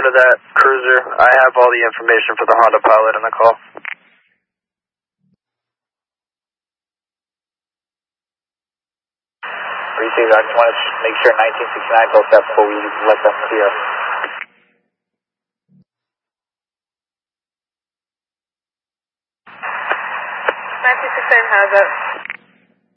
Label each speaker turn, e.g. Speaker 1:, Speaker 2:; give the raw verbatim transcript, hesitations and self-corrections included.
Speaker 1: one to that cruiser. I have all the information for the Honda Pilot in the call.
Speaker 2: Receiver, I just want to make sure nineteen sixty-nine is all set before we let them clear.
Speaker 3: nineteen sixty-nine has it.